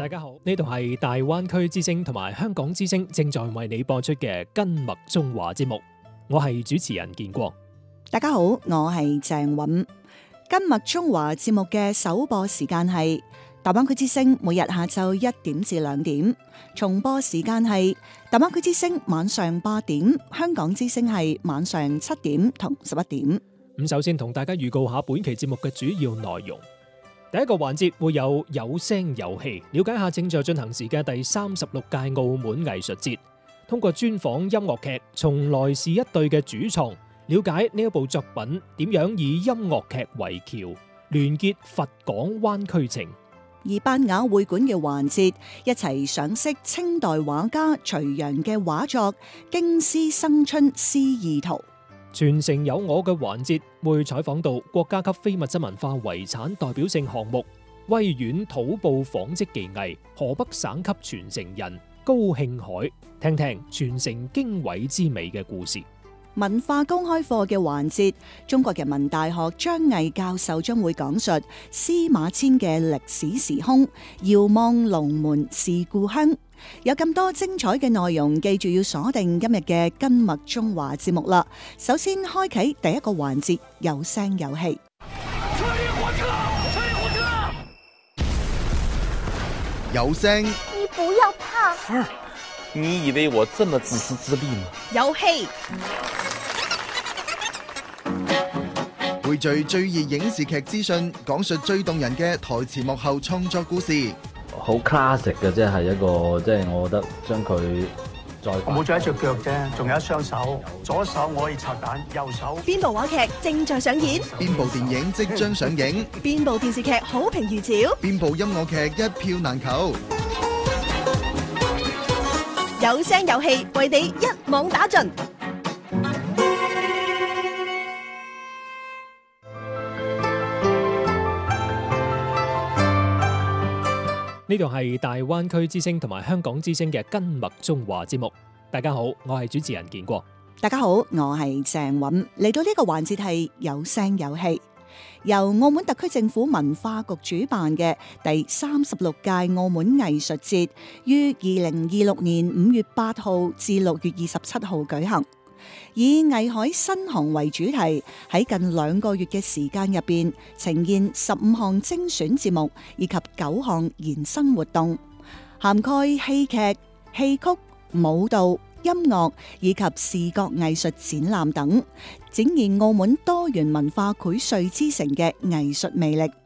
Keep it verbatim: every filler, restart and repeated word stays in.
大家好，呢度係大灣區之聲同埋香港之聲正在為你播出嘅跟麥中華節目，我係主持人建國。 大家好，我係鄭韻。跟麥中華節目嘅首播時間係大灣區之聲每日下晝一點至兩點，重播時間係大灣區之聲晚上八點，香港之聲係晚上七點同十一點。 咁首先同大家預告下本期節目嘅主要內容。第一個環節會有有聲有戲，了解下正在進行時嘅第三十六屆澳門藝術節，通過專訪音樂劇《從來是一對》嘅主創，了解呢一部作品點樣以音樂劇為橋，聯結佛港灣區情。 而班雅會館嘅環節，一齊賞識清代畫家徐陽嘅畫作《京師生春詩意圖》。 傳承有我嘅環節會採訪到國家級非物質文化遺產代表性項目威遠土布紡織技藝河北省級傳承人高慶海，聽聽傳承經緯之美嘅故事。 文化公開課嘅環節，中國人民大學張毅教授將會講述司馬遷嘅歷史時空，遙望龍門是故鄉。有咁多精彩嘅內容，記住要鎖定今日嘅跟麥中華節目啦。首先開啟第一個環節，有聲有戲。 有聲， 你不要怕。 兒，你以為我這麼自私自利嗎？ 有戲， 匯聚最熱影視劇資訊，講述最動人嘅台前幕後創作故事。 好 classic 嘅，即係一個，即係我覺得將佢再冇咗一隻腳啫，仲有一雙手，左手我可以拆彈，右手。 邊部話劇正在上演？ 邊部電影即將上映？ 邊部電視劇好評如潮？ 邊部音樂劇一票難求？ 有聲有戲，為你一網打盡。 呢度係大灣區之聲同埋香港之聲嘅跟麥中華節目。大家好，我係主持人建國。 大家好，我係鄭韻。嚟到呢個環節係有聲有戲，由澳門特區政府文化局主辦嘅第三十六屆澳門藝術節，於二零二六年五月八號至六月二十七號舉行。以藝海新航為主題，喺近兩個月嘅時間入邊，呈現十五項精選節目以及九項延伸活動，涵蓋戲劇、戲曲、舞蹈、音樂以及視覺藝術展覽等，展現澳門多元文化薈萃之城嘅藝術魅力。